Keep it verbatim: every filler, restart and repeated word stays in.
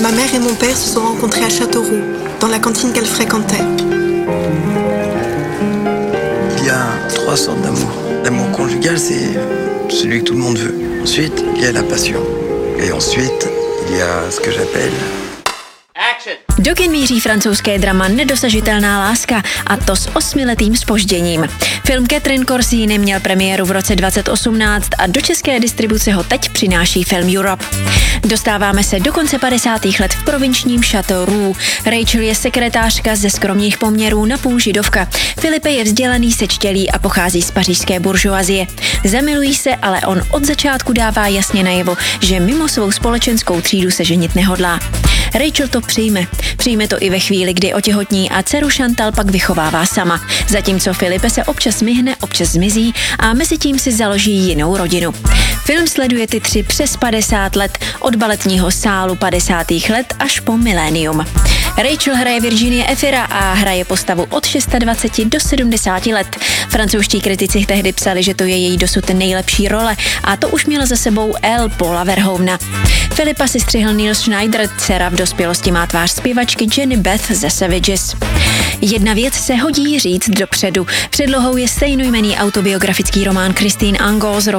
Ma mère et mon père se sont rencontrés à Châteauroux, dans la cantine qu'elle fréquentait. Il y a trois sortes d'amour. L'amour conjugal, c'est celui que tout le monde veut. Ensuite, il y a la passion. Et ensuite, il y a ce que j'appelle... Do kin míří francouzské drama Nedosažitelná láska, a to s osmiletým zpožděním. Film Catherine Corsini měl premiéru v roce dvacet osmnáct a do české distribuce ho teď přináší Film Europe. Dostáváme se do konce padesátých let v provinčním Châteauroux. Rachel je sekretářka ze skromných poměrů, napůl židovka. Filipe je vzdělaný, sečtělý a pochází z pařížské buržoazie. Zamilují se, ale on od začátku dává jasně najevo, že mimo svou společenskou třídu se ženit nehodlá. Rachel to přijme. Přijme to i ve chvíli, kdy otěhotní a dceru Chantal pak vychovává sama. Zatímco Filipe se občas myhne, občas zmizí a mezi tím si založí jinou rodinu. Film sleduje ty tři přes padesát let, od baletního sálu padesátých let až po milénium. Rachel hraje Virginie Efira a hraje postavu od dvaceti šesti do sedmdesáti let. Francouzští kritici tehdy psali, že to je její dosud nejlepší role, a to už měla za sebou Elle Paula Verhoevena. Filipa si střihl Neil Schneider, dcera v dospělosti má tvář zpěvačky Jenny Beth ze Savages. Jedna věc se hodí říct dopředu. Předlohou je stejnojmenný autobiografický román Christine Angot z